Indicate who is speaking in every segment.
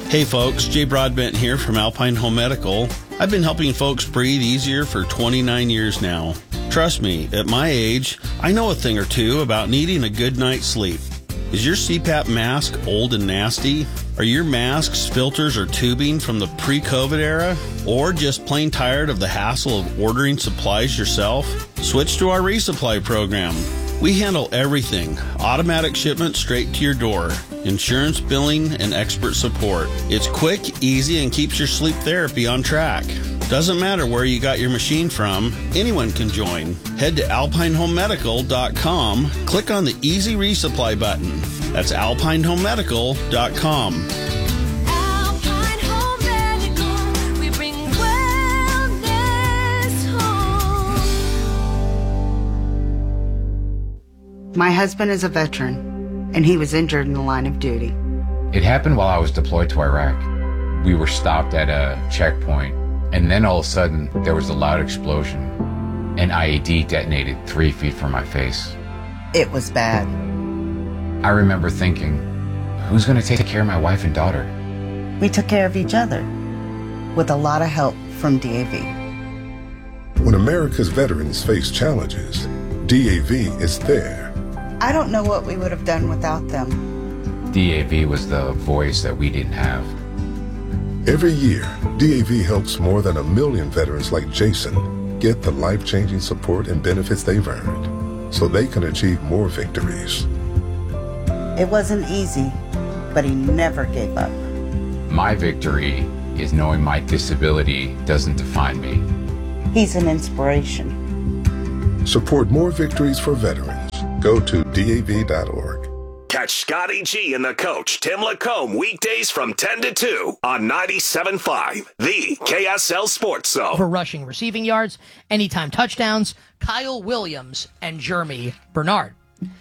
Speaker 1: Hey folks, Jay Broadbent here from Alpine Home Medical. I've been helping folks breathe easier for 29 years now. Trust me, at my age, I know a thing or two about needing a good night's sleep. Is your CPAP mask old and nasty? Are your masks, filters, or tubing from the pre-COVID era? Or just plain tired of the hassle of ordering supplies yourself? Switch to our resupply program. We handle everything. Automatic shipment straight to your door. Insurance, billing, and expert support. It's quick, easy, and keeps your sleep therapy on track. Doesn't matter where you got your machine from, anyone can join. Head to alpinehomemedical.com, click on the Easy Resupply button. That's alpinehomemedical.com.
Speaker 2: Alpine Home Medical, we bring wellness home.
Speaker 3: My husband is a veteran, and he was injured in the line of duty.
Speaker 4: It happened while I was deployed to Iraq. We were stopped at a checkpoint, and then all of a sudden, there was a loud explosion. An IED detonated 3 feet from my face.
Speaker 3: It was bad.
Speaker 4: I remember thinking, who's going to take care of my wife and daughter?
Speaker 3: We took care of each other, with a lot of help from DAV.
Speaker 5: When America's veterans face challenges, DAV is there.
Speaker 3: I don't know what we would have done without them.
Speaker 4: DAV was the voice that we didn't have.
Speaker 5: Every year, DAV helps more than 1 million veterans like Jason get the life-changing support and benefits they've earned so they can achieve more victories.
Speaker 3: It wasn't easy, but he never gave up.
Speaker 4: My victory is knowing my disability doesn't define me.
Speaker 3: He's an inspiration.
Speaker 5: Support more victories for veterans. Go to DAV.org.
Speaker 6: Catch Scotty G and the coach, Tim Lacombe, weekdays from 10 to 2 on 97.5, the KSL Sports Zone.
Speaker 7: For rushing receiving yards, anytime touchdowns, Kyle Williams and Jeremy Bernard.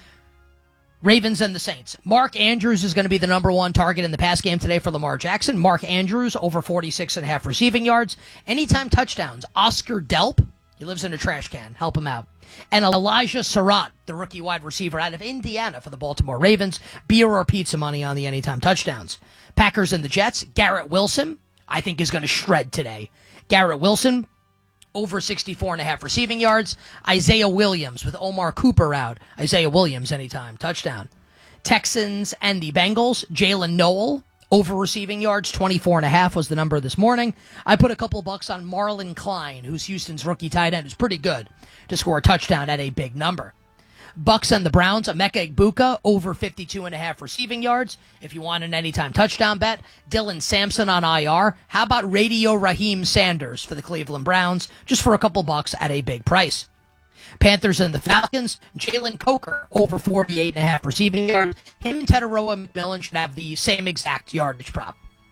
Speaker 7: Ravens and the Saints. Mark Andrews is going to be the number one target in the pass game today for Lamar Jackson. Mark Andrews over 46.5 receiving yards. Anytime touchdowns, Oscar Delp. He lives in a trash can. Help him out. And Elijah Surratt, the rookie wide receiver out of Indiana for the Baltimore Ravens. Beer or pizza money on the anytime touchdowns. Packers and the Jets. Garrett Wilson, I think, is going to shred today. Garrett Wilson, over 64.5 receiving yards. Isaiah Williams with Omar Cooper out. Isaiah Williams, anytime touchdown. Texans and the Bengals. Jalen Noel, over receiving yards, 24.5 was the number this morning. I put a couple bucks on Marlon Klein, who's Houston's rookie tight end, who's pretty good to score a touchdown at a big number. Bucks and the Browns, Emeka Egbuka, over 52.5 receiving yards. If you want an anytime touchdown bet, Dylan Sampson on IR. How about Radio Raheem Sanders for the Cleveland Browns, just for a couple bucks at a big price. Panthers and the Falcons, Jalen Coker, over 48.5 receiving yards. Him and Tetaroa McMillan should have the same exact yardage prop.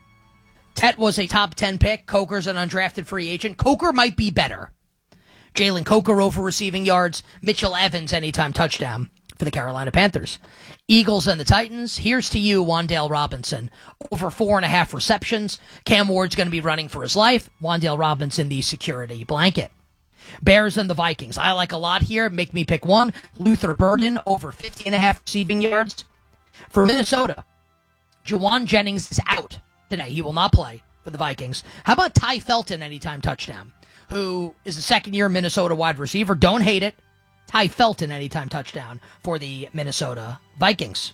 Speaker 7: Tet was a top 10 pick. Coker's an undrafted free agent. Coker might be better. Jalen Coker over receiving yards. Mitchell Evans anytime touchdown for the Carolina Panthers. Eagles and the Titans. Here's to you, Wan'Dale Robinson. Over 4.5 receptions. Cam Ward's going to be running for his life. Wan'Dale Robinson, the security blanket. Bears and the Vikings. I like a lot here. Make me pick one. Luther Burden over 50.5 receiving yards. For Minnesota, Jawan Jennings is out today. He will not play for the Vikings. How about Ty Felton anytime touchdown, who is a second-year Minnesota wide receiver? Don't hate it. Ty Felton anytime touchdown for the Minnesota Vikings.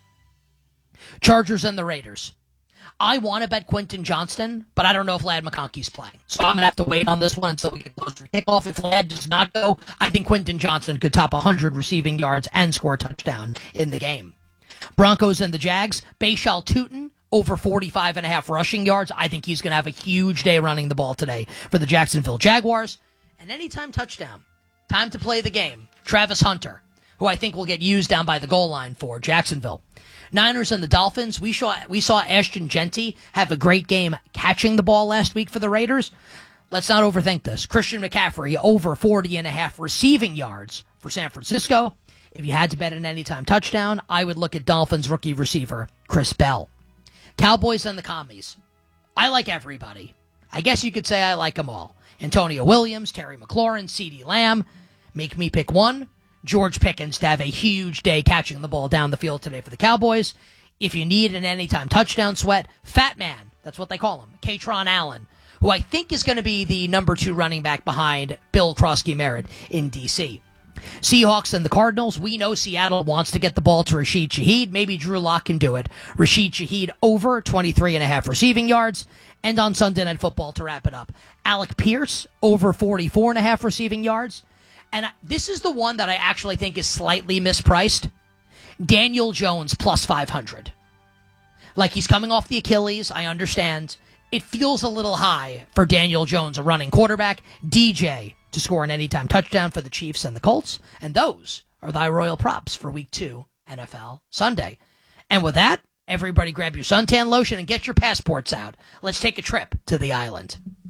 Speaker 7: Chargers and the Raiders. I want to bet Quentin Johnston, but I don't know if Ladd McConkey's playing. So I'm going to have to wait on this one until we get closer to kickoff. If Ladd does not go, I think Quentin Johnston could top 100 receiving yards and score a touchdown in the game. Broncos and the Jags. Bashal Tutin, over 45.5 rushing yards. I think he's going to have a huge day running the ball today for the Jacksonville Jaguars. And anytime touchdown. Time to play the game. Travis Hunter, who I think will get used down by the goal line for Jacksonville. Niners and the Dolphins. We saw Ashton Genty have a great game catching the ball last week for the Raiders. Let's not overthink this. Christian McCaffrey, over 40.5 receiving yards for San Francisco. If you had to bet an anytime touchdown, I would look at Dolphins rookie receiver Chris Bell. Cowboys and the Commies. I like everybody. I guess you could say I like them all. Antonio Williams, Terry McLaurin, CeeDee Lamb. Make me pick one. George Pickens to have a huge day catching the ball down the field today for the Cowboys. If you need an anytime touchdown sweat, Fat Man That's what they call him. Katron Allen, who I think is going to be the number 2 running back behind Bill Krosky-Merritt in D.C. Seahawks and the Cardinals. We know Seattle wants to get the ball to Rashid Shaheed. Maybe Drew Lock can do it. Rashid Shaheed over 23.5 receiving yards. And on Sunday Night Football, to wrap it up, Alec Pierce over 44.5 receiving yards. And this is the one that I actually think is slightly mispriced. Daniel Jones plus 500. Like, he's coming off the Achilles, I understand. It feels a little high for Daniel Jones, a running quarterback. DJ to score an anytime touchdown for the Chiefs and the Colts. And those are thy royal props for Week 2 NFL Sunday. And with that, everybody grab your suntan lotion and get your passports out. Let's take a trip to the island.